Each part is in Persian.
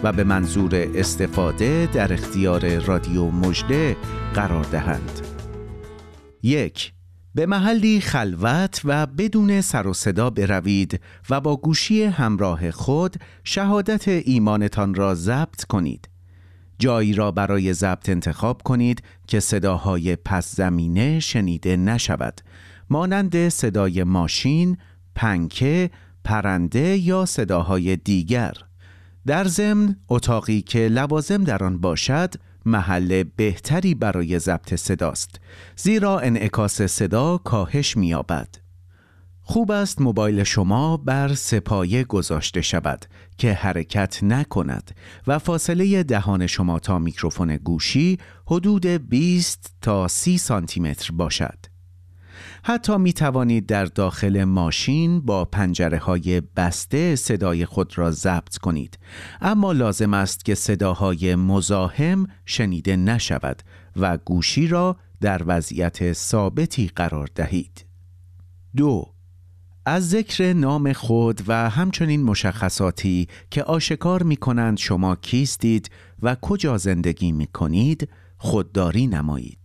و به منظور استفاده در اختیار رادیو مژده قرار دهند. 1. به محلی خلوت و بدون سر و صدا بروید و با گوشی همراه خود شهادت ایمانتان را ضبط کنید. جایی را برای ضبط انتخاب کنید که صداهای پس زمینه شنیده نشود، مانند صدای ماشین، پنکه، پرنده یا صداهای دیگر. در ضمن اتاقی که لوازم در آن باشد محل بهتری برای ضبط صداست، زیرا انعکاس صدا کاهش می‌یابد. خوب است موبایل شما بر سه‌پایه گذاشته شود که حرکت نکند و فاصله دهان شما تا میکروفون گوشی حدود 20 تا 30 سانتی متر باشد. حتی می توانید در داخل ماشین با پنجره‌های بسته صدای خود را ضبط کنید، اما لازم است که صداهای مزاحم شنیده نشود و گوشی را در وضعیت ثابتی قرار دهید. 2. از ذکر نام خود و همچنین مشخصاتی که آشکار می کنند شما کیستید و کجا زندگی می کنید خودداری نمایید.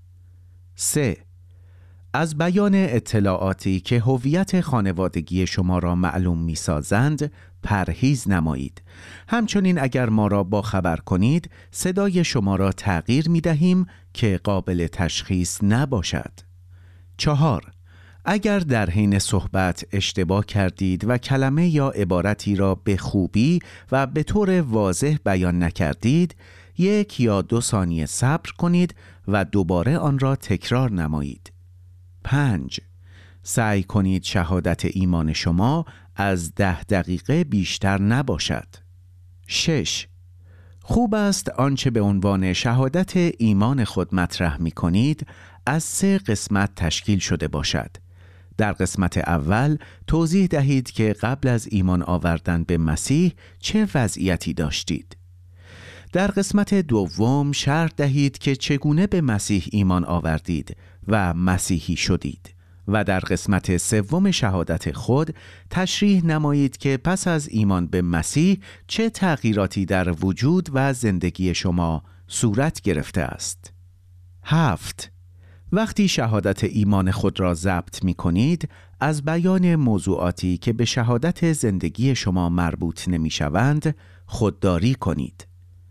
3. از بیان اطلاعاتی که هویت خانوادگی شما را معلوم می سازند پرهیز نمایید. همچنین اگر ما را باخبر کنید صدای شما را تغییر می دهیم که قابل تشخیص نباشد. 4. اگر در حین صحبت اشتباه کردید و کلمه یا عبارتی را به خوبی و به طور واضح بیان نکردید، 1 یا 2 ثانیه صبر کنید و دوباره آن را تکرار نمایید. 5. سعی کنید شهادت ایمان شما از 10 دقیقه بیشتر نباشد. 6. خوب است آنچه به عنوان شهادت ایمان خود مطرح می کنید از 3 قسمت تشکیل شده باشد. در قسمت اول توضیح دهید که قبل از ایمان آوردن به مسیح چه وضعیتی داشتید. در قسمت دوم شرح دهید که چگونه به مسیح ایمان آوردید و مسیحی شدید. و در قسمت سوم شهادت خود تشریح نمایید که پس از ایمان به مسیح چه تغییراتی در وجود و زندگی شما صورت گرفته است. 7. وقتی شهادت ایمان خود را ضبط می کنید، از بیان موضوعاتی که به شهادت زندگی شما مربوط نمی شوند خودداری کنید.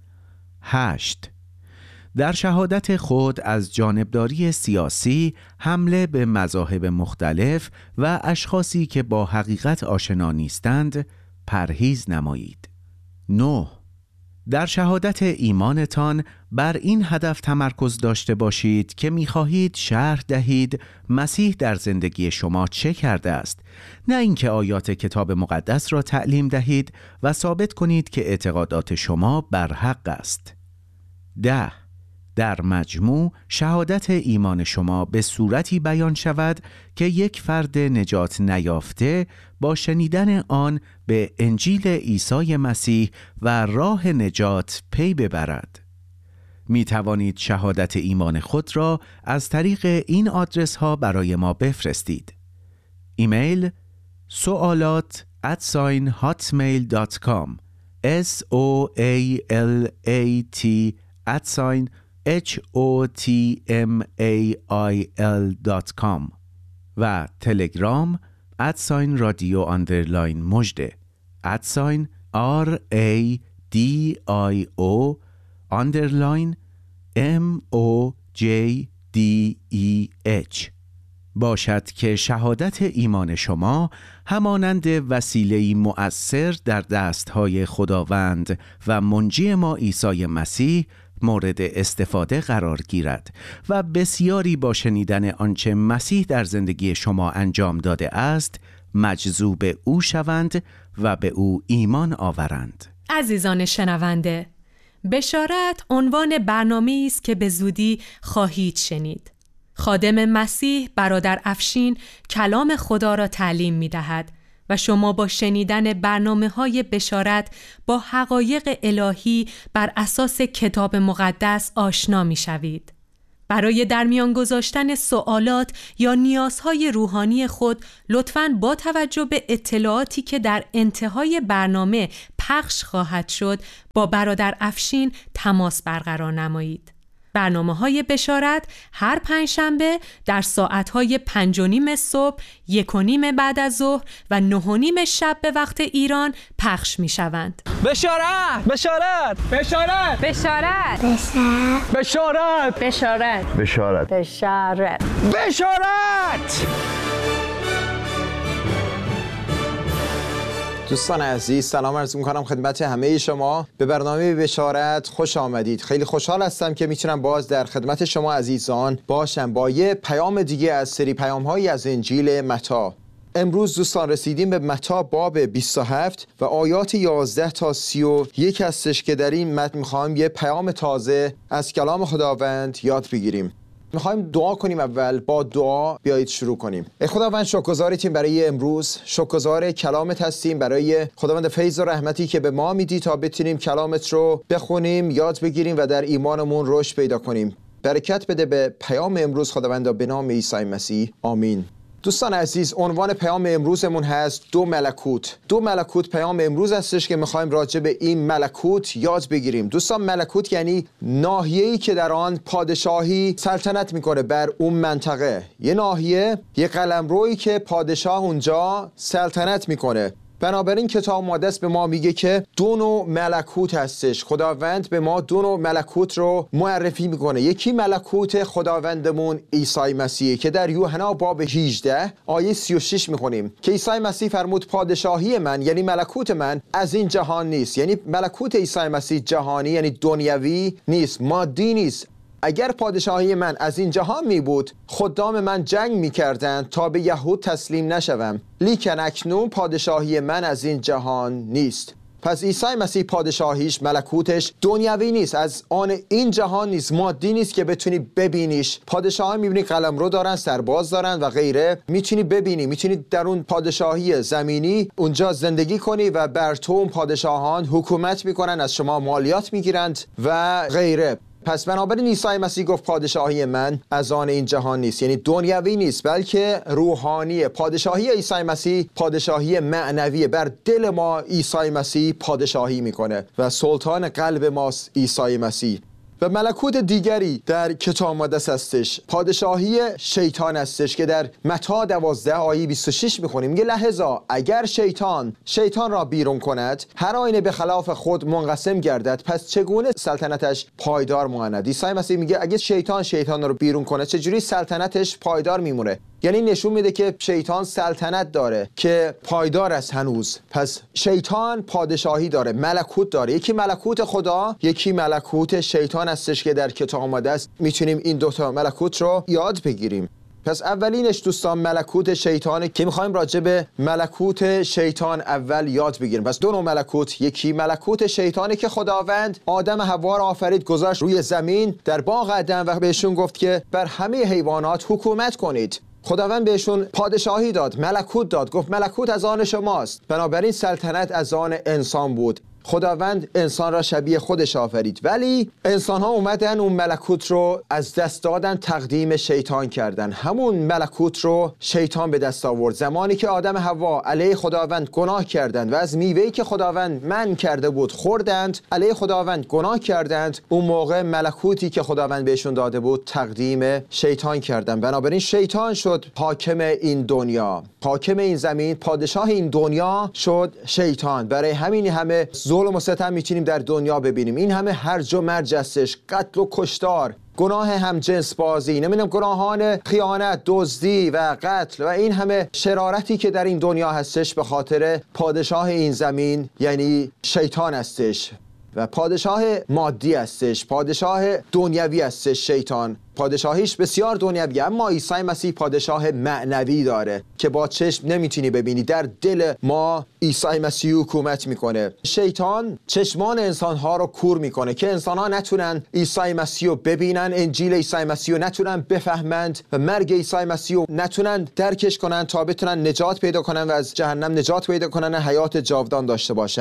8. در شهادت خود از جانبداری سیاسی، حمله به مذاهب مختلف و اشخاصی که با حقیقت آشنا نیستند پرهیز نمایید. 9. در شهادت ایمانتان بر این هدف تمرکز داشته باشید که می‌خواهید شرح دهید مسیح در زندگی شما چه کرده است، نه اینکه آیات کتاب مقدس را تعلیم دهید و ثابت کنید که اعتقادات شما بر حق است. 10. در مجموع شهادت ایمان شما به صورتی بیان شود که یک فرد نجات نیافته با شنیدن آن به انجیل عیسی مسیح و راه نجات پی ببرد. می توانید شهادت ایمان خود را از طریق این آدرس ها برای ما بفرستید. ایمیل soalat@hotmail.com soalat@hotmail.com و تلگرام @رادیو_مژده @RADIO_MOJDEH باشد که شهادت ایمان شما همانند وسیله‌ای مؤثر در دستهای خداوند و منجی ما عیسی مسیح مورد استفاده قرار گیرد و بسیاری با شنیدن آنچه مسیح در زندگی شما انجام داده است مجذوب او شوند و به او ایمان آورند. عزیزان شنونده، بشارت عنوان برنامه‌ای است که به زودی خواهید شنید. خادم مسیح برادر افشین کلام خدا را تعلیم می‌دهد و شما با شنیدن برنامه‌های بشارت با حقایق الهی بر اساس کتاب مقدس آشنا می‌شوید. برای در میان گذاشتن سوالات یا نیازهای روحانی خود لطفاً با توجه به اطلاعاتی که در انتهای برنامه پخش خواهد شد با برادر افشین تماس برقرار نمایید. برنامه‌های بشارت هر پنجشنبه در ساعت‌های 5:30 صبح، 1:30 بعد از ظهر و 9:30 شب به وقت ایران پخش می‌شوند. بشارت! بشارت! بشارت! بشارت! بشارت! بشارت! بشارت. بشارت! بشارت! دوستان عزیز، سلام عرض می‌کنم خدمت همه شما. به برنامه بشارت خوش آمدید. خیلی خوشحال هستم که میتونم باز در خدمت شما عزیزان باشم با یه پیام دیگه از سری پیام‌هایی از انجیل متی. امروز دوستان رسیدیم به متی باب 27 و آیات 11 تا 31 هستش که در این متن می‌خوام یه پیام تازه از کلام خداوند یاد بگیریم. میخوایم دعا کنیم. اول با دعا بیایید شروع کنیم. ای خداوند، شکرگزاریم برای امروز، شکرگزار کلامت هستیم، برای خداوند فیض و رحمتی که به ما میدی تا بتونیم کلامت رو بخونیم، یاد بگیریم و در ایمانمون رشد پیدا کنیم. برکت بده به پیام امروز خداوند، به نام عیسی مسیح، آمین. دوستان عزیز، عنوان پیام امروزمون هست دو ملکوت. دو ملکوت پیام امروز هستش که میخوایم راجع به این ملکوت یاد بگیریم. دوستان، ملکوت یعنی ناحیه‌ای که در آن پادشاهی سلطنت میکنه بر اون منطقه. یه ناحیه، یه قلمرویی که پادشاه اونجا سلطنت میکنه. بنابراین کتاب مقدس به ما میگه که دو نوع ملکوت هستش. خداوند به ما دو نوع ملکوت رو معرفی میکنه. یکی ملکوت خداوندمون عیسی مسیح که در یوحنا باب 18 آیه 36 میخونیم که عیسی مسیح فرمود پادشاهی من، یعنی ملکوت من، از این جهان نیست. یعنی ملکوت عیسی مسیح جهانی، یعنی دنیوی نیست، مادی نیست. اگر پادشاهی من از این جهان می بود، خدام من جنگ می کردند تا به یهود تسلیم نشوم، لیکن اکنون پادشاهی من از این جهان نیست. پس عیسی مسیح پادشاهیش، ملکوتش دنیوی نیست، از آن این جهان نیست، مادی نیست که بتونی ببینیش. پادشاهان میبینی قلمرو دارن، سرباز دارن و غیره، میتونی ببینی، میتونی در اون پادشاهی زمینی اونجا زندگی کنی و بر تو اون پادشاهان حکومت میکنن، از شما مالیات میگیرند و غیره. پس بنابراین عیسی مسیح گفت پادشاهی من از آن این جهان نیست، یعنی دنیوی نیست بلکه روحانیه. پادشاهی عیسی مسیح پادشاهی معنویه. بر دل ما عیسی مسیح پادشاهی میکنه و سلطان قلب ماست عیسی مسیح. و ملکوت دیگری در کتاب مقدس هستش، پادشاهی شیطان هستش که در متی 12 آیه 26 میخونیم. میگه لحظا اگر شیطان را بیرون کند، هر آینه به خلاف خود منقسم گردد، پس چگونه سلطنتش پایدار ماند؟ عیسی مسیح میگه اگه شیطان رو بیرون کنه، چجوری سلطنتش پایدار میمونه؟ یعنی نشون میده که شیطان سلطنت داره که پایدار است هنوز. پس شیطان پادشاهی داره، ملکوت داره. یکی ملکوت خدا، یکی ملکوت شیطان هستش که در کتاب مقدس میتونیم این دوتا ملکوت رو یاد بگیریم. پس اولینش دوستان ملکوت شیطانه که میخوایم راجع به ملکوت شیطان اول یاد بگیریم. پس دو نوع ملکوت، یکی ملکوت شیطانه که خداوند آدم و حوا را آفرید، گذاشت روی زمین در باغ عدن و بهشون گفت که بر همه حیوانات حکومت کنید. خداوند بهشون پادشاهی داد، ملکوت داد، گفت ملکوت از آن شماست. بنابراین سلطنت از آن انسان بود. خداوند انسان را شبیه خودش آفرید، ولی انسان ها اومدن اون ملکوت رو از دست دادن، تقدیم شیطان کردن. همون ملکوت رو شیطان به دست آورد زمانی که آدم حوا علیه خداوند گناه کردند و از میوه‌ای که خداوند منع کرده بود خوردند، علیه خداوند گناه کردند. اون موقع ملکوتی که خداوند بهشون داده بود تقدیم شیطان کردند. بنابراین شیطان شد حاکم این دنیا، حاکم این زمین، پادشاه این دنیا شد شیطان. برای همین همه ظلم و ستم میتونیم در دنیا ببینیم. این همه هرج و مرج هستش، قتل و کشتار، گناه همجنس بازی، گناهان خیانت، دزدی و قتل و این همه شرارتی که در این دنیا هستش به خاطر پادشاه این زمین یعنی شیطان هستش و پادشاه مادی هستش، پادشاه دنیوی هستش. شیطان پادشاهیش بسیار دنیوی، اما عیسی مسیح پادشاه معنوی داره که با چشم نمیتونی ببینی. در دل ما عیسی مسیح حکومت میکنه. شیطان چشمان انسانها رو کور میکنه که انسانها نتونن عیسی مسیح رو ببینن، انجیل عیسی مسیح رو نتونن بفهمند و مرگ عیسی مسیح رو نتونن درکش کنن تا بتونن نجات پیدا کنن و از جهنم نجات پیدا کنن، حیات جاودان داشته باشن.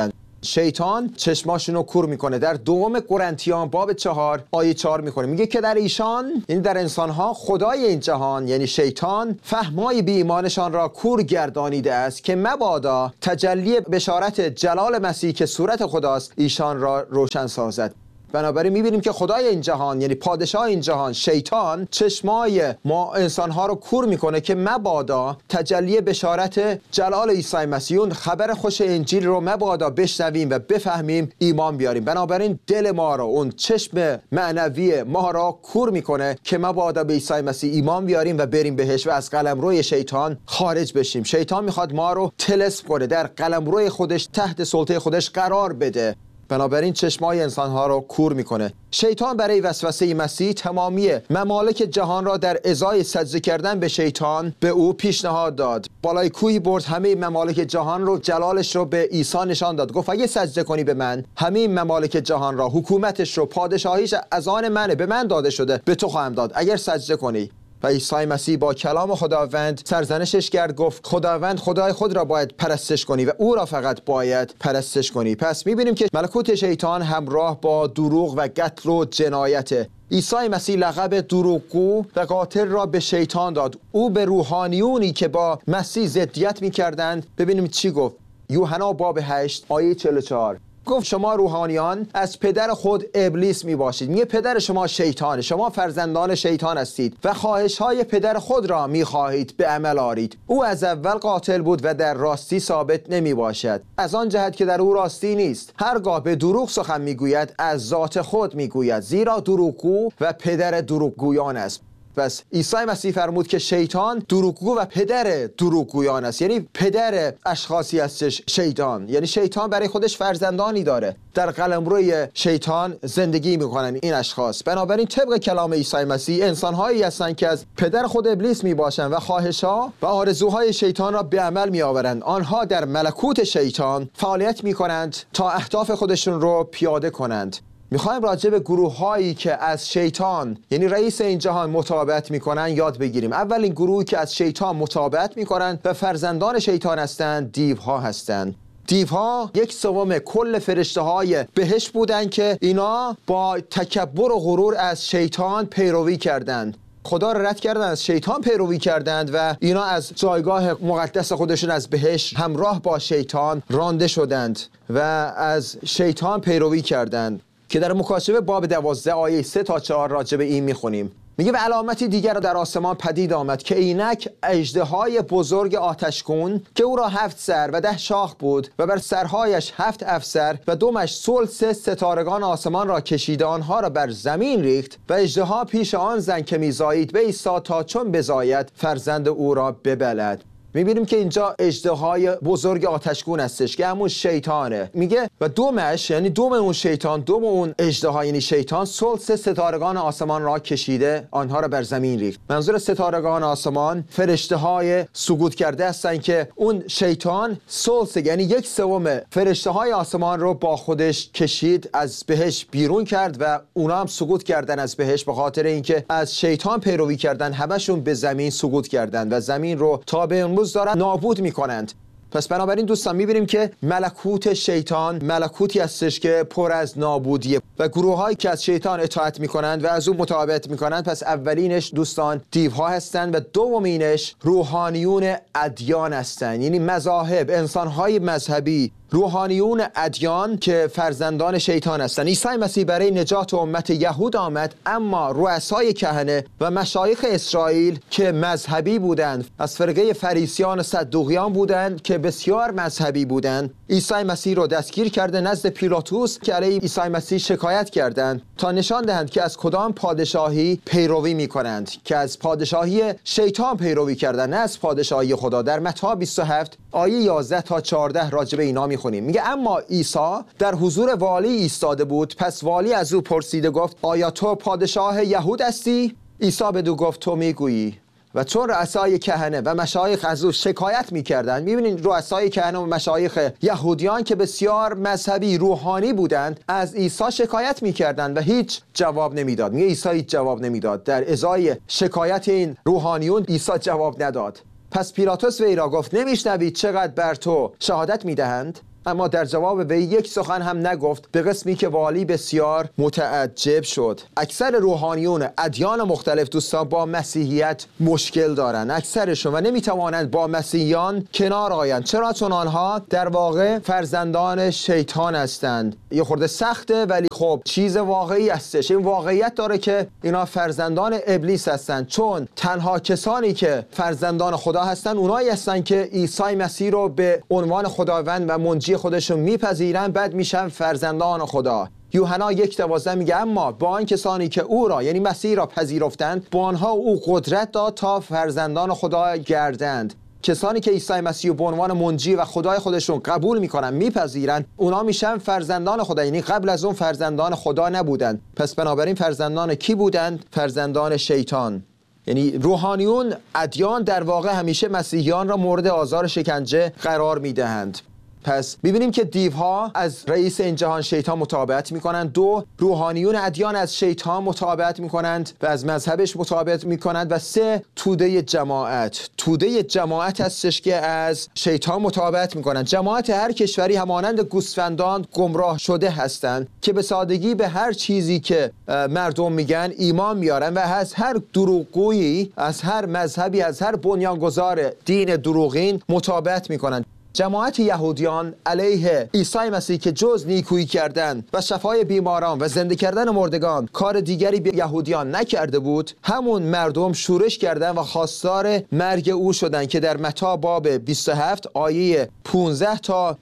شیطان چشماشون رو کور میکنه. در دوم قرنتیان باب 4 آیه 4 میخونه، میگه که در ایشان، یعنی در انسانها، خدای این جهان یعنی شیطان فهمای بی ایمانشان را کور گردانیده است که مبادا تجلی بشارت جلال مسیح که صورت خداست ایشان را روشن سازد. بنابراین میبینیم که خدای این جهان یعنی پادشاه این جهان شیطان چشمای ما انسانها رو کور میکنه که مبادا تجلی بشارت جلال عیسی مسیح، اون خبر خوش انجیل رو مبادا بشنویم و بفهمیم، ایمان بیاریم. بنابراین دل ما رو، اون چشم معنوی ما رو کور میکنه که مبادا به عیسی مسیح ایمان بیاریم و بریم بهش و از قلمروی شیطان خارج بشیم. شیطان میخواد ما رو طلسم کنه، در قلمروی خودش تحت سلطه خودش قرار بده. بنابراین چشمای انسانها رو کور میکنه. شیطان برای وسوسه مسیح تمامی ممالک جهان را در ازای سجده کردن به شیطان به او پیشنهاد داد. بالای کوهی برد، همه ممالک جهان رو، جلالش رو به عیسی نشان داد. گفت اگه سجده کنی به من، همه ممالک جهان را، حکومتش رو، پادشاهیش از آن منه، به من داده شده، به تو خواهم داد اگر سجده کنی. و عیسی مسیح با کلام خداوند سرزنشش کرد، گفت خداوند خدای خود را باید پرستش کنی و او را فقط باید پرستش کنی. پس میبینیم که ملکوت شیطان همراه با دروغ و قتل و جنایته. عیسی مسیح لقب دروغگو و قاتل را به شیطان داد. او به روحانیونی که با مسیح ضدیت میکردند، ببینیم چی گفت. یوحنا باب 8 آیه 44 گفت شما روحانیان از پدر خود ابلیس می باشید. میگه پدر شما شیطانه، شما فرزندان شیطان هستید و خواهش های پدر خود را می خواهید به عمل آورید. او از اول قاتل بود و در راستی ثابت نمی باشد، از آن جهت که در او راستی نیست. هرگاه به دروغ سخن می گوید از ذات خود می گوید، زیرا دروغگو و پدر دروغگویان است. پس عیسی مسیح فرمود که شیطان دروغگو و پدر دروغگویان است، یعنی پدر اشخاصی هستش شیطان، یعنی شیطان برای خودش فرزندانی داره، در قلمروی شیطان زندگی میکنن این اشخاص. بنابراین طبق کلام عیسی مسیح انسانهایی هستند که از پدر خود ابلیس میباشند و خواهشها و آرزوهای شیطان را به عمل میآورند. آنها در ملکوت شیطان فعالیت میکنند تا اهداف خودشون رو پیاده کنند. میخوایم راجع به گروه هایی که از شیطان یعنی رئیس این جهان متابعت میکنن یاد بگیریم. اولین گروهی که از شیطان متابعت میکنن و فرزندان شیطان هستند، دیوها هستند. دیوها 1/3 کل فرشته های بهشت بودند که اینا با تکبر و غرور از شیطان پیروی کردند، خدا را رد کردند، از شیطان پیروی کردند و اینا از جایگاه مقدس خودشون از بهشت همراه با شیطان رانده شدند و از شیطان پیروی کردند که در مکاشفه باب 12 آیه 3 تا 4 راجع به این میخونیم. میگه و علامتی دیگر در آسمان پدید آمد که اینک اژدهای بزرگ آتشگون که او را 7 سر و 10 شاخ بود و بر سرهایش 7 افسر و دمش ثلث ستارگان آسمان را کشیده، آنها را بر زمین ریخت و اژدها پیش آن زن که میزایید بایستاد تا چون بزاید فرزند او را ببلد. میبینیم که اینجا اژدهای بزرگ آتشگون هستش که همون شیطانه. میگه و دومش یعنی دوم اون شیطان، دوم اون اژدها یعنی شیطان، ثلث ستارگان آسمان را کشیده، آنها را بر زمین ریخت. منظور ستارگان آسمان فرشته های سقوط کرده هستن که اون شیطان ثلث یعنی 1/3 فرشته های آسمان رو با خودش کشید، از بهشت بیرون کرد و اونا هم سقوط کردن از بهشت به خاطر اینکه از شیطان پیروی کردن. همشون به زمین سقوط کردن و زمین رو تا به دارن نابود میکنند. پس بنابراین دوستان میبینیم که ملکوت شیطان ملکوتی هستش که پر از نابودیه و گروه هایی که از شیطان اطاعت میکنند و از اون مطابقت میکنند، پس اولینش دوستان دیوها هستند و دومینش روحانیون ادیان هستند، یعنی مذاهب، انسان های مذهبی، روحانیون ادیان که فرزندان شیطان هستند. عیسی مسیح برای نجات امت یهود آمد، اما رؤسای کهنه و مشایخ اسرائیل که مذهبی بودند، از فرقه فریسیان و صدوقیان بودند که بسیار مذهبی بودند، عیسی مسیح رو دستگیر کرده نزد پیلاطوس که علیه عیسی مسیح شکایت کردند تا نشان دهند که از کدام پادشاهی پیروی میکنند، که از پادشاهی شیطان پیروی کردند، نه از پادشاهی خدا. در متی 27 آیه 11 تا 14 راجع به اینا میخونیم. میگه اما عیسی در حضور والی ایستاده بود، پس والی از او پرسیده گفت آیا تو پادشاه یهود هستی؟ عیسی بدو گفت تو میگویی. و چون رؤسای کهنه و مشایخ از او شکایت میکردند، میبینید رؤسای کهنه و مشایخ یهودیان که بسیار مذهبی روحانی بودند از عیسی شکایت میکردند و هیچ جواب نمیداد. میگه عیسی هیچ جواب نمیداد، در ازای شکایت این روحانیون عیسی جواب نداد. پس پیلاطوس وی را گفت نمیشنوید چقدر بر تو شهادت میدهند؟ اما در جواب وی یک سخن هم نگفت، به قسمی که والی بسیار متعجب شد. اکثر روحانیون ادیان مختلف دوستان با مسیحیت مشکل دارن، اکثرشون، و نمیتوانند با مسیحیان کنار آیند. چرا؟ چون آنها در واقع فرزندان شیطان هستند. یه خورده سخته ولی خب چیز واقعی هستش. این واقعیت داره که اینا فرزندان ابلیس هستند، چون تنها کسانی که فرزندان خدا هستند اونایی هستند که عیسی مسیح رو به عنوان خداوند و منجی خودشون میپذیرن، بعد میشن فرزندان خدا. یوحنا 1:12 میگه اما با آن کسانی که او را یعنی مسیح را پذیرفتند با آنها او قدرت داد تا فرزندان خدا گردند. کسانی که عیسی مسیح به عنوان منجی و خدای خودشون قبول میکنن، میپذیرن، اونا میشن فرزندان خدا. یعنی قبل از اون فرزندان خدا نبودن. پس بنابراین فرزندان کی بودند؟ فرزندان شیطان. یعنی روحانیون ادیان در واقع همیشه مسیحیان را مورد آزار شکنجه قرار میدهند. پس ببینیم که دیوها از رئیس این جهان شیطان مطابقت میکنند، 2 روحانیون ادیان از شیطان مطابقت میکنند و از مذهبش مطابقت میکنند، و 3 توده جماعت هستش که از شیطان مطابقت میکنند. جماعت هر کشوری همانند گوسفندان گمراه شده هستند که به سادگی به هر چیزی که مردم میگن ایمان میارن و از هر دروغگویی، از هر مذهبی، از هر بنیانگذار دین دروغین مطابقت میکنند. جماعت یهودیان علیه عیسی مسیح که جز نیکویی کردن و شفای بیماران و زنده کردن مردگان کار دیگری به یهودیان نکرده بود، همون مردم شورش کردن و خواستار مرگ او شدن که در متی باب 27 آیه 15 تا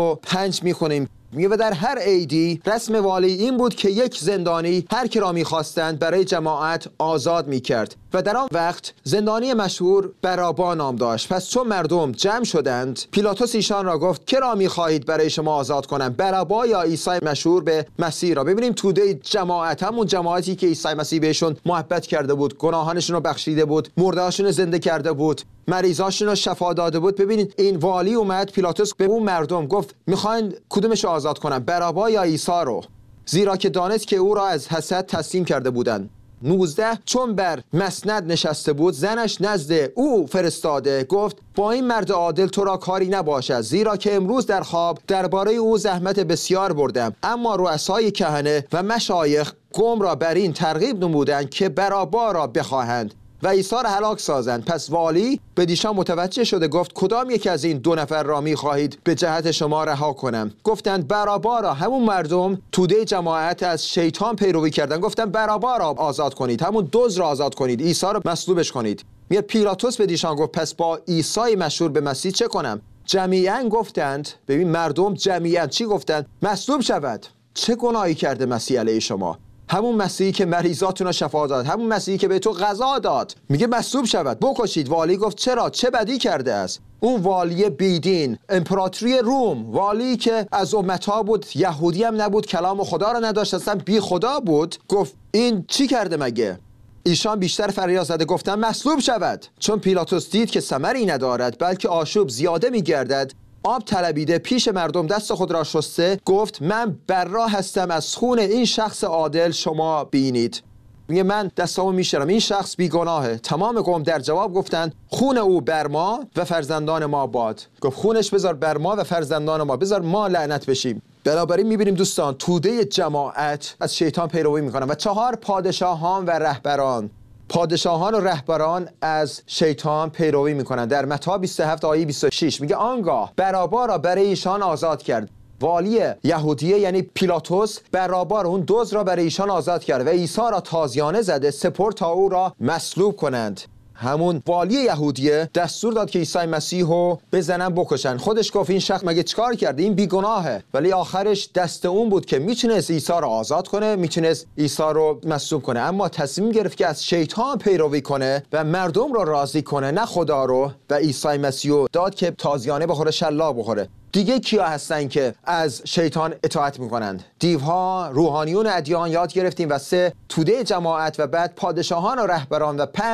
25 میخونیم. میگه و در هر عیدی رسم والی این بود که یک زندانی هر کی را میخواستند برای جماعت آزاد میکرد و در آن وقت زندانی مشهور بارابا نام داشت. پس چون مردم جمع شدند، پیلاطس ایشان را گفت که را میخواهید برای شما آزاد کنم، بارابا یا عیسی مشهور به مسیح را؟ ببینیم توده جماعت، همون جماعتی که عیسی مسیح بهشون محبت کرده بود، گناهانشون رو بخشیده بود، مردهاشون رو زنده کرده بود، مریضاشون رو شفا داده بود. ببینید این والی اومد، پیلاطس به اون مردم گفت میخواین کدومش رو آزاد کنم، بارابا یا عیسی رو؟ زیرا که دانست که او را از حسد تسلیم کرده بودند. 19 چون بر مسند نشسته بود، زنش نزد او فرستاده گفت با این مرد عادل تو را کاری نباشد، زیرا که امروز در خواب درباره او زحمت بسیار بردم. اما رؤسای کهنه و مشایخ قوم را بر این ترغیب نمودند که بارابا را بخواهند و عیسی را هلاک سازند. پس والی به دیشان متوجه شده گفت کدام یک از این 2 نفر را می خواهید به جهت شما رها کنم؟ گفتند بارابا را. همون مردم توده جماعت از شیطان پیروی کردند، گفتند بارابا را آزاد کنید، همون دزد را آزاد کنید، عیسی را مصلوبش کنید. میاد پیلاطس به دیشان گفت پس با عیسی مشهور به مسیح چه کنم؟ جمیعاً گفتند، ببین مردم جمیعاً چی گفتند؟ مصلوب شود. چه گناهی کرده مسیح علیه شما؟ همون مسیحی که مریضاتون رو شفا داد، همون مسیحی که به تو غذا داد، میگه مصلوب شود، بکشید. والی گفت چرا؟ چه بدی کرده است؟ اون والی بیدین، امپراتوری روم، والی که از امتها بود، یهودی هم نبود، کلام خدا رو نداشت، اصلا بی خدا بود، گفت این چی کرده مگه؟ ایشان بیشتر فریاد زده گفتن مصلوب شود. چون پیلاطس دید که ثمری ندارد بلکه آشوب زیاده میگردد، آب طلبیده پیش مردم دست خود را شسته، گفت من برا هستم از خون این شخص عادل شما بینید. میگه من دستامو میشرم، این شخص بیگناهه. تمام قوم در جواب گفتند خون او بر ما و فرزندان ما باد. گفت خونش بذار بر ما و فرزندان ما، بذار ما لعنت بشیم. بنابراین میبینیم دوستان توده جماعت از شیطان پیروی میکنن. و 4 پادشاهان و رهبران، پادشاهان و رهبران از شیطان پیروی میکنند. در متی 27 آیه 26 میگه آنگاه بارابا را برای ایشان آزاد کرد. والی یهودیه یعنی پیلاطس بارابا را، اون دزد را برای ایشان آزاد کرد و عیسی را تازیانه زده سپرد تا او را مصلوب کنند. همون والی یهودیه دستور داد که عیسی مسیح رو بزنن بکشن. خودش گفت این شخص مگه چیکار کرده؟ این بیگناهه. ولی آخرش دست اون بود که میتونست عیسی رو آزاد کنه، میتونست عیسی رو مصلوب کنه، اما تصمیم گرفت که از شیطان پیروی کنه و مردم رو راضی کنه، نه خدا رو. و عیسی مسیح رو داد که تازیانه بخوره، شلاق بخوره. دیگه کیا هستن که از شیطان اطاعت میکنند؟ دیوها، روحانیون ادیان یاد گرفتیم، و 3 توده جماعت، و بعد پادشاهان و رهبران، و 5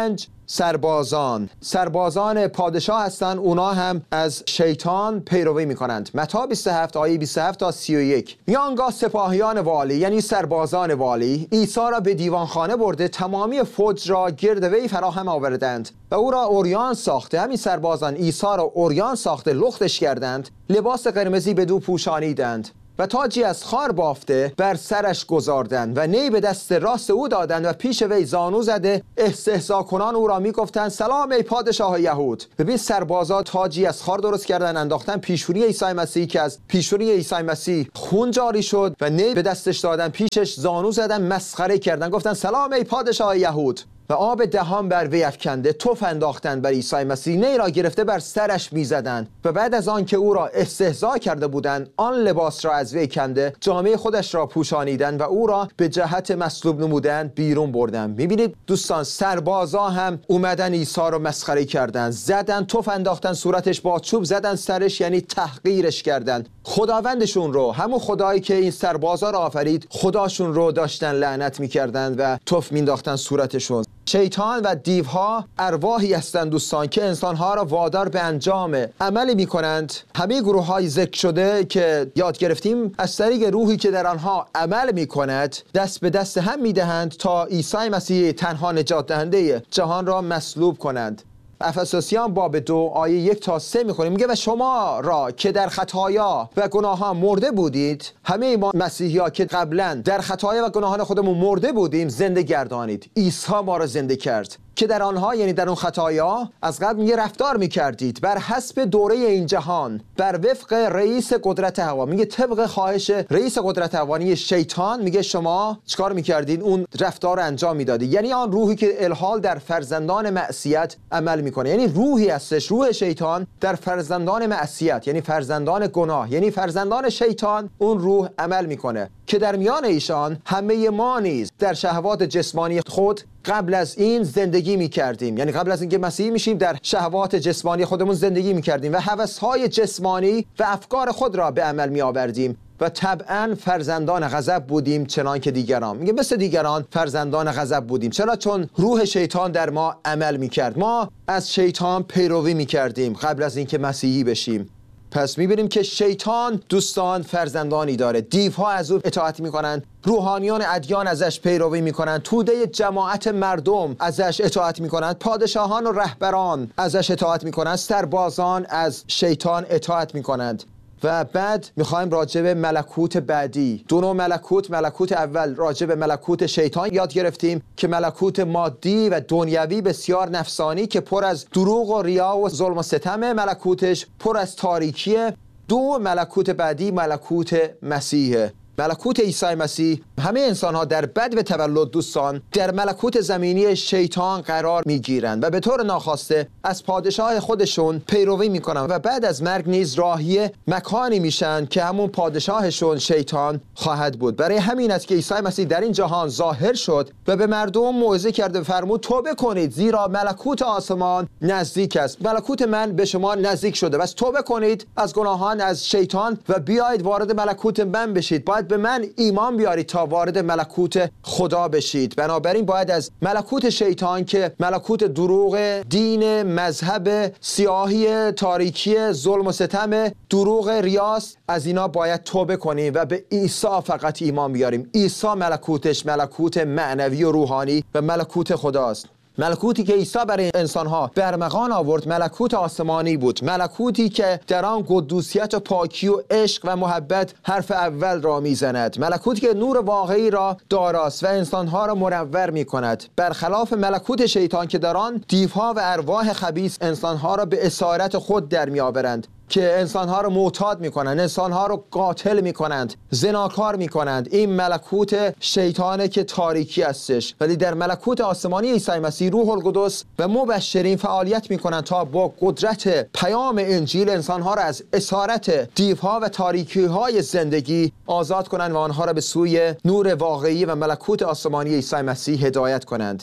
سربازان پادشاه هستند، اونا هم از شیطان پیروی میکنند. متی 27 آیه 27 تا 31 میگه آنگاه سپاهیان والی یعنی سربازان والی عیسی را به دیوانخانه برده تمامی فوج را گرد وی فراهم آوردند و او را عریان ساخته. همین سربازان عیسی را عریان ساخته لختش کردند، لباس قرمزی بدو پوشانیدند و تاجی از خار بافته بر سرش گذاردند و نی به دست راست او دادند و پیش وی زانو زده استهزا کنان او را میگفتند سلام ای پادشاه یهود. ببین سربازا تاجی از خار درست کردن، انداختن پیشونی عیسی مسیح که از پیشونی عیسی مسیح خون جاری شد و نی به دستش دادن، پیشش زانو زدن، مسخره کردن، گفتن سلام ای پادشاه یهود و آب دهان بر وی افکنده تف انداختند بر عیسی مسیح، نی را گرفته بر سرش میزدند و بعد از آن که او را استهزا کرده بودند آن لباس را از وی کنده جامه خودش را پوشانیدند و او را به جهت مصلوب نمودند بیرون بردند. میبینید دوستان، سربازا هم اومدن عیسی را مسخره کردند، زدن، تف انداختن صورتش، با چوب زدن سرش، یعنی تحقیرش کردند. خداوندشون رو، همون خدایی که این سربازا را آفرید، خداشون رو داشتن لعنت میکردند و تف مینداختن صورتشون. شیطان و دیوها ارواحی هستند دوستان که انسانها را وادار به انجام عملی میکنند. همه گروه های ذکر شده که یاد گرفتیم از طریق روحی که در آنها عمل میکند دست به دست هم میدهند تا عیسی مسیح تنها نجات دهنده جهان را مصلوب کنند. افسوسیان باب 2 آیه 1 تا 3 میخونیم، میگه و شما را که در خطایا و گناهان مرده بودید، همه ما مسیحی ها که قبلا در خطایا و گناهان خودمون مرده بودیم زنده گردانید. عیسی ما را زنده کرد که در آنها، یعنی در اون خطایا، از قبل میگه رفتار میکردید بر حسب دوره این جهان، بر وفق رئیس قدرت هوا. میگه طبق خواهش رئیس قدرت هوایی شیطان، میگه شما چیکار میکردین؟ اون رفتار رو انجام میدادید. یعنی آن روحی که الحال در فرزندان معصیت عمل میکنه، یعنی روحی هستش، روح شیطان در فرزندان معصیت، یعنی فرزندان گناه، یعنی فرزندان شیطان، اون روح عمل میکنه که در میان ایشان همه ما نیز در شهوات جسمانی خود قبل از این زندگی می‌کردیم. یعنی قبل از اینکه مسیحی میشیم در شهوات جسمانی خودمون زندگی می‌کردیم و هوس‌های جسمانی و افکار خود را به عمل می‌آوردیم و طبعاً فرزندان غضب بودیم چنان که دیگران. میگه مثل دیگران فرزندان غضب بودیم. چرا؟ چون روح شیطان در ما عمل می‌کرد. ما از شیطان پیروی می‌کردیم قبل از اینکه مسیحی بشیم. پس می‌بینیم که شیطان دوستان فرزندانی داره. دیوها از او اطاعت می‌کنند، روحانیان ادیان ازش پیروی می‌کنند، توده جماعت مردم ازش اطاعت می‌کنند، پادشاهان و رهبران ازش اطاعت می‌کنند، سربازان از شیطان اطاعت می‌کنند. و بعد میخوایم راجع به ملکوت بعدی، دو نوع ملکوت اول راجع به ملکوت شیطان یاد گرفتیم که ملکوت مادی و دنیوی بسیار نفسانی که پر از دروغ و ریا و ظلم و ستم، ملکوتش پر از تاریکیه. دو ملکوت بعدی ملکوت مسیحه، ملکوت عیسی مسیح. همه انسان ها در بدو تولد دوستان در ملکوت زمینی شیطان قرار می گیرند و به طور ناخواسته از پادشاه خودشون پیروی می کنند و بعد از مرگ نیز راهی مکانی میشن که همون پادشاهشون شیطان خواهد بود. برای همین است که عیسی مسیح در این جهان ظاهر شد و به مردم موعظه کرده، فرمود توبه کنید زیرا ملکوت آسمان نزدیک است. ملکوت من به شما نزدیک شده، بس توبه کنید از گناهان، از شیطان و بیایید وارد ملکوت من بشید. باید به من ایمان بیارید تا وارد ملکوت خدا بشید. بنابراین باید از ملکوت شیطان که ملکوت دروغ، دین، مذهب، سیاهی، تاریکی، ظلم و ستم، دروغ، ریاست، از اینا باید توبه کنیم و به عیسی فقط ایمان بیاریم. عیسی ملکوتش ملکوت معنوی و روحانی و ملکوت خداست. ملکوتی که عیسی برای انسانها برمغان آورد ملکوت آسمانی بود، ملکوتی که در آن قدوسیت و پاکی و عشق و محبت حرف اول را میزند، ملکوتی که نور واقعی را داراست و انسانها را منور میکند، برخلاف ملکوت شیطان که در آن دیوها و ارواح خبیث انسانها را به اسارت خود در میآورند، که انسانها رو معتاد میکنند، انسانها رو قاتل میکنند، زناکار میکنند. این ملکوت شیطانه که تاریکی هستش. ولی در ملکوت آسمانی عیسی مسیح روح القدس و مبشرین فعالیت میکنند تا با قدرت پیام انجیل انسانها را از اسارت دیوها و تاریکی های زندگی آزاد کنند و آنها را به سوی نور واقعی و ملکوت آسمانی عیسی مسیح هدایت کنند.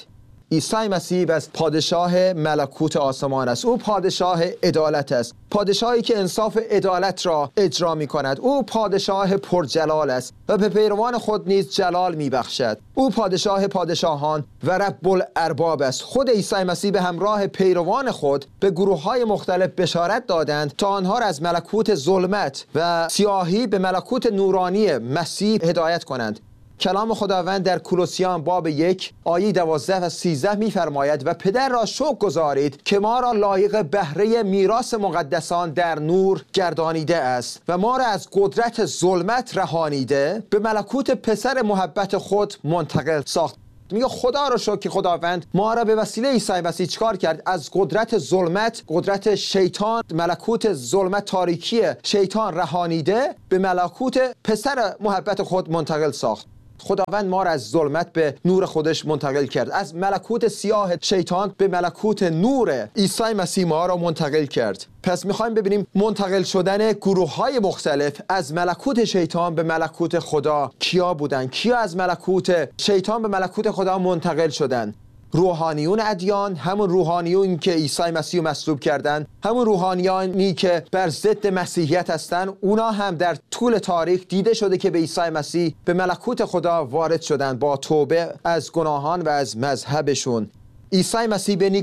عیسی مسیح از پادشاه ملکوت آسمان است. او پادشاه عدالت است، پادشاهی که انصاف عدالت را اجرا می کند. او پادشاه پرجلال است و به پیروان خود نیز جلال می بخشد. او پادشاه پادشاهان و رب الارباب است. خود عیسی مسیح به همراه پیروان خود به گروه‌های مختلف بشارت دادند تا آنها را از ملکوت ظلمت و سیاهی به ملکوت نورانی مسیح هدایت کنند. کلام خداوند در کولوسیان باب 1 آیه 12 و 13 می‌فرماید و پدر را شکر گزارید که ما را لایق بهره میراث مقدسان در نور گردانیده است و ما را از قدرت ظلمت رهانیده به ملکوت پسر محبت خود منتقل ساخت. میگه خدا رو شکر که خداوند ما را به وسیله عیسی مسیح چیکار کرد؟ از قدرت ظلمت، قدرت شیطان، ملکوت ظلمت تاریکی شیطان رهانیده به ملکوت پسر محبت خود منتقل ساخت. خداوند ما را از ظلمت به نور خودش منتقل کرد، از ملکوت سیاه شیطان به ملکوت نور عیسی مسیح ما را منتقل کرد. پس میخوایم ببینیم منتقل شدن گروه‌های مختلف از ملکوت شیطان به ملکوت خدا کیا بودن؟ کیا از ملکوت شیطان به ملکوت خدا منتقل شدن؟ روحانیون ادیان، همون روحانیون که عیسی مسیح مصلوب کردن، همون روحانیانی که بر ضد مسیحیت هستن. اونا هم در طول تاریخ دیده شده که به عیسی مسیح به ملکوت خدا وارد شدن با توبه از گناهان و از مذهبشون. عیسی مسیح به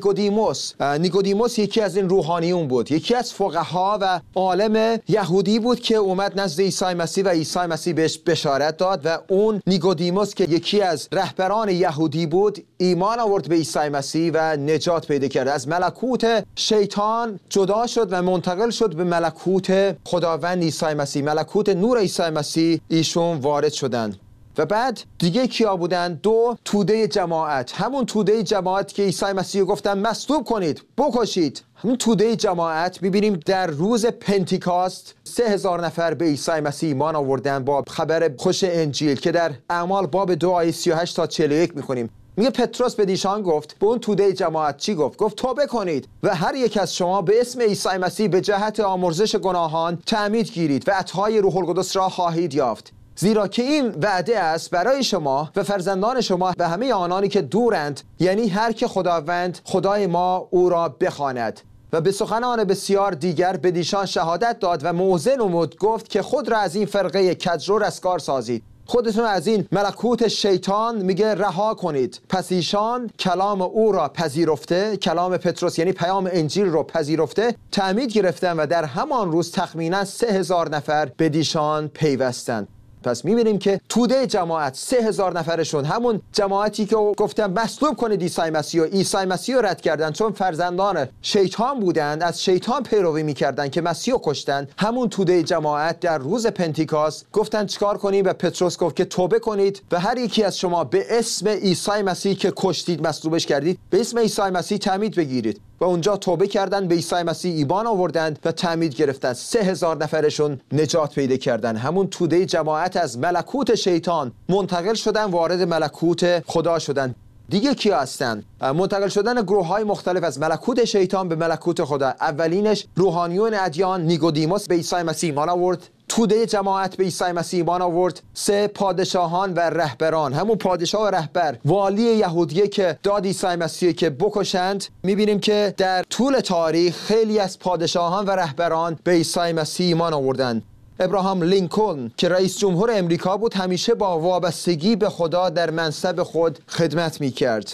نیکودیموس یکی از این روحانیون بود، یکی از فقها و عالم یهودی بود که اومد نزد عیسی مسیح و عیسی مسیح بهش بشارت داد و اون نیکودیموس که یکی از رهبران یهودی بود ایمان آورد به عیسی مسیح و نجات پیدا کرد. از ملکوت شیطان جدا شد و منتقل شد به ملکوت خداوند عیسی مسیح، ملکوت نور عیسی مسیح ایشون وارد شدند. و بعد دیگه کیا بودن؟ 2 توده جماعت، همون توده جماعت که عیسی مسیح گفتن مصلوب کنید، بکشید. همون توده جماعت می‌بینیم در روز پنتیکاست 3000 نفر به عیسی مسیح ایمان آوردن با خبر خوش انجیل که در اعمال باب 2 آیه 38 تا 41 می‌خونیم. میگه پتروس به دیشان گفت، به اون توده جماعت چی گفت؟ گفت توبه کنید و هر یک از شما به اسم عیسی مسیح به جهت آمرزش گناهان تعمید گیرید و عطای روح القدس را خواهید یافت. زیرا که این وعده است برای شما و فرزندان شما و همه آنانی که دورند، یعنی هر که خداوند خدای ما او را بخواند. و به سخنان بسیار دیگر به دیشان شهادت داد و موعظه نمود، گفت که خود را از این فرقه کجرو رستگار سازید، خودتون از این ملکوت شیطان میگه رها کنید. پس ایشان کلام او را پذیرفته، کلام پتروس یعنی پیام انجیل رو پذیرفته، تعمید گرفتن و در همان روز تخمینا 3000 نفر به دیشان پیوستند. پس می‌بینیم که توده جماعت 3000 نفرشون همون جماعتی که گفتن مصلوب کنید عیسی مسیح، و عیسی مسیح رو رد کردن چون فرزندان شیطان بودند، از شیطان پیروی می‌کردن که مسیح رو کشتن. همون توده جماعت در روز پنتیکاست گفتن چیکار کنیم؟ و پتروس گفت که توبه کنید و هر یکی از شما به اسم عیسی مسیح که کشتید، مصلوبش کردید، به اسم عیسی مسیح تعمید بگیرید. و اونجا توبه کردن، به عیسی مسیح ایمان آوردند و تعمید گرفتند. 3000 نفرشون نجات پیدا کردن. همون توده جماعت از ملکوت شیطان منتقل شدن، وارد ملکوت خدا شدن. دیگه کیا هستن؟ منتقل شدن گروه‌های مختلف از ملکوت شیطان به ملکوت خدا. اولینش روحانیون ادیان، نیکودیموس به عیسی مسیح ایمان آورد. توده جماعت به عیسی مسیح ایمان آورد. 3 پادشاهان و رهبران، همون پادشاه و رهبر والی یهودیه که داد عیسی مسیح که بکشند. می‌بینیم که در طول تاریخ خیلی از پادشاهان و رهبران به عیسی مسیح ایمان آوردند. ابراهام لینکلن که رئیس جمهور امریکا بود همیشه با وابستگی به خدا در منصب خود خدمت می‌کرد.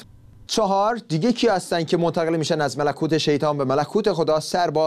4 دیگه کی هستن که منتقل میشن از ملکوت شیطان به ملکوت خدا؟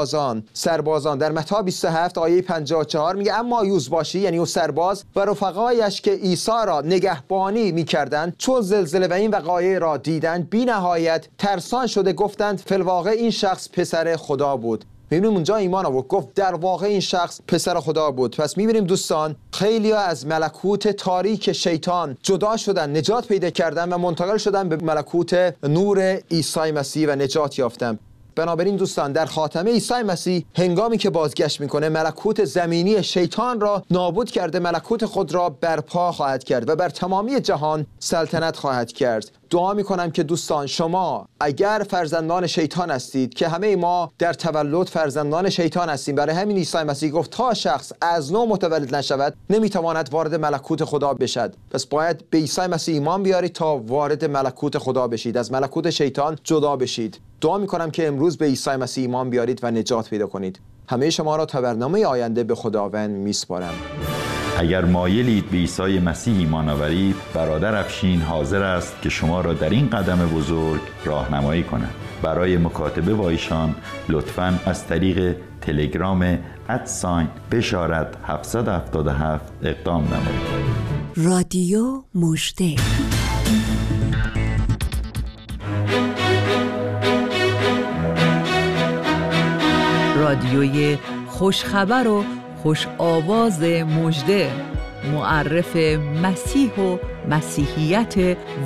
سربازان در متی 27 آیه 54 میگه اما یوزباشی یعنی اون سرباز و رفقایش که عیسی را نگهبانی میکردند چون زلزله و این وقایع را دیدند بی نهایت ترسان شده گفتند فی الواقع این شخص پسر خدا بود. میبینیم اونجا ایمان آورد، گفت در واقع این شخص پسر خدا بود. پس میبینیم دوستان خیلی از ملکوت تاریک شیطان جدا شدن، نجات پیدا کردن و منتقل شدن به ملکوت نور عیسی مسیح و نجات یافتن. بنابراین دوستان، در خاتمه عیسی مسیح هنگامی که بازگشت میکنه، ملکوت زمینی شیطان را نابود کرده، ملکوت خود را برپا خواهد کرد و بر تمامی جهان سلطنت خواهد کرد. دعا میکنم که دوستان، شما اگر فرزندان شیطان هستید، که همه ما در تولد فرزندان شیطان هستیم، برای همین عیسی مسیح گفت تا شخص از نو متولد نشود نمیتواند وارد ملکوت خدا بشد. پس باید به عیسی مسیح ایمان بیارید تا وارد ملکوت خدا بشید، از ملکوت شیطان جدا بشید. دعا میکنم که امروز به عیسی مسیح ایمان بیارید و نجات پیدا کنید. همه شما را تا برنامه آینده به خداوند میسپارم. اگر مایلید به عیسی مسیح ایمان آورید، برادر افشین حاضر است که شما را در این قدم بزرگ راهنمایی کند. برای مکاتبه با ایشان لطفاً از طریق تلگرام @بشارت 777 اقدام نمایید. رادیو مژده. رادیوی خوشخبر و خوش آواز مژده، معرف مسیح و مسیحیت